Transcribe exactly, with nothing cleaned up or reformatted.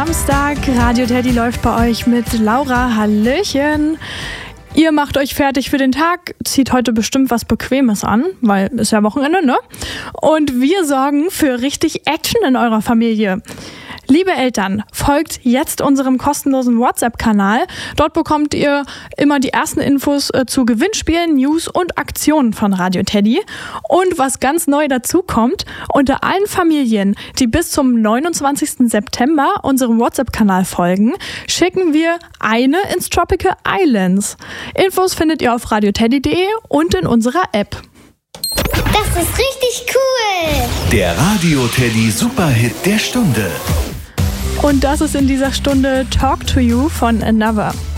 Samstag. Radio Teddy läuft bei euch mit Laura. Hallöchen. Ihr macht euch fertig für den Tag, zieht heute bestimmt was Bequemes an, weil ist ja Wochenende, ne? Und wir sorgen für richtig Action in eurer Familie. Liebe Eltern, folgt jetzt unserem kostenlosen WhatsApp-Kanal. Dort bekommt ihr immer die ersten Infos äh, zu Gewinnspielen, News und Aktionen von Radio Teddy. Und was ganz neu dazu kommt, unter allen Familien, die bis zum neunundzwanzigsten September unserem WhatsApp-Kanal folgen, schicken wir eine ins Tropical Islands. Infos findet ihr auf radioteddy punkt de und in unserer App. Das ist richtig cool! Der Radio Teddy Superhit der Stunde. Und das ist in dieser Stunde Talk to You von Another.